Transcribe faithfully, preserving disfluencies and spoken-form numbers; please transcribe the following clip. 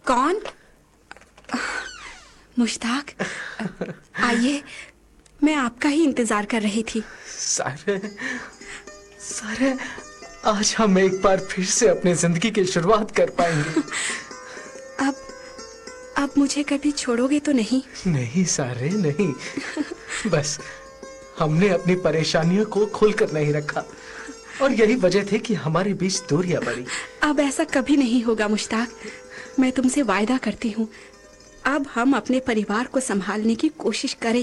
कौन? मुश्ताक, आइए, मैं आपका ही इंतजार कर रही थी। सारे, सारे, आज हम एक बार फिर से अपनी जिंदगी की शुरुआत कर पाएंगे। अब अब मुझे कभी छोड़ोगे तो नहीं? नहीं सारे, नहीं। बस हमने अपनी परेशानियों को खुलकर नहीं रखा और यही वजह थी कि हमारे बीच दूरियां बढ़ी। अब ऐसा कभी नहीं होगा मुश्ताक, मैं तुमसे वायदा करती हूँ। अब हम अपने परिवार को संभालने की कोशिश करें।